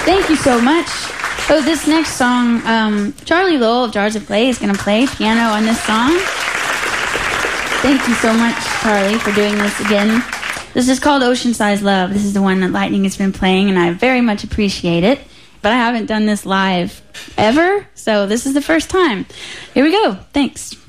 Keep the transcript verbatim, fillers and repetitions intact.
Thank you so much. Oh, this next song, um, Charlie Lowell of Jars of Clay is going to play piano on this song. Thank you so much, Charlie, for doing this again. This is called Ocean Size Love. This is the one that Lightning has been playing, and I very much appreciate it. But I haven't done this live ever, so this is the first time. Here we go. Thanks.